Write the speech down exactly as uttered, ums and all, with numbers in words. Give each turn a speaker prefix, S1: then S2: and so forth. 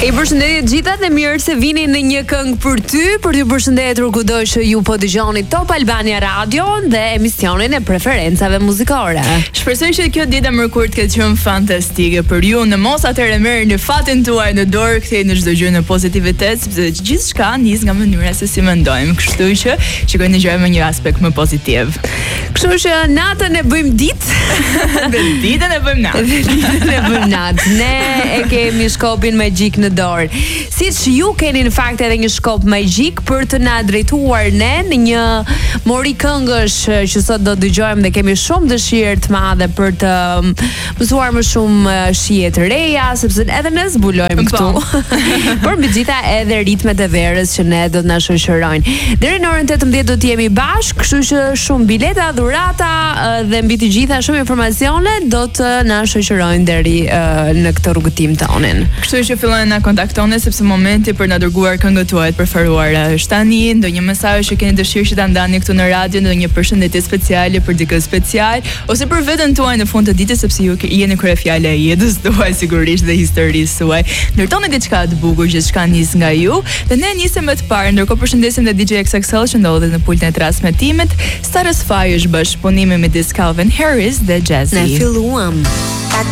S1: I përshëndetje gjithat dhe mirë se vini në një këngë për ty, për t'ju përshëndetur kudo që ju po dëgjoni Top Albania Radio dhe emisionin e preferencave muzikore.
S2: Shpresoj që kjo ditë e mërkur të ketë qenë fantastike për ju. Në mos atëherë merrni në fatin tuaj në dorë, kthejeni çdo gjë në pozitivitet, sepse gjithçka nis nga mënyra se si mendojmë. Kështu që shikojmë gjëra me një aspekt më pozitiv.
S1: Kështu që natën e bëjmë ditë,
S2: dhe ditën e bëjmë natë.
S1: Dhe ditën e bëjmë natë. Ne e kemi shkopin magjik në dorë. Siç ju keni në fakt edhe një shkop magjik për të na drejtuar ne në një mori këngësh që sot do dëgjojmë dhe kemi shumë dëshirë të madhe për të mësuar më shumë shije të reja, sepse edhe ne zbulojmë këtu. Por mbi gjitha edhe ritmet e verës që ne do të na shoqërojnë. Deri në orën tetëmbëdhjetë do të jemi bashkë, kështu që shumë bileta, dhurata dhe mbi të gjitha shumë informacione do të na shoqërojnë deri në këtë rrugëtim tonin.
S2: Kështu që fillojnë na kontaktoni sepse momenti për na dërguar këngët tuaja të preferuara është tani, ndonjë mesazh që keni dëshirë që ta ndani këtu në radio, ndonjë përshëndetje speciale për dikë special ose për veten tuaj në fund të ditës, sepse ju jeni kryefjala e jetës tuaj sigurisht dhe historisë suaj. Ndërtoni diçka të bukur, gjithçka nis nga ju dhe ne nisim me të parë. Ndërkohë përshëndesim dhe D J X X L që ndodhet në pultin e transmetimit. Stars Fire është bashkëpunimi midis Calvin Harris dhe Jazzy.
S1: Ne filluam.
S3: I